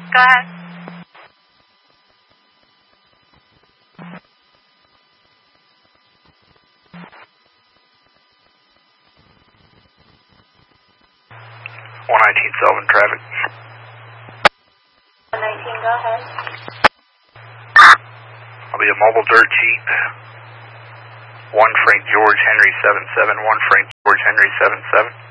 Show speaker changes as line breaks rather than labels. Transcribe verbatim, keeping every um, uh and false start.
Go ahead.
one nineteen Sullivan traffic.
one nineteen, go ahead.
I'll be a mobile dirt cheap. one Frank George Henry seven seven, one Frank George Henry seven seven.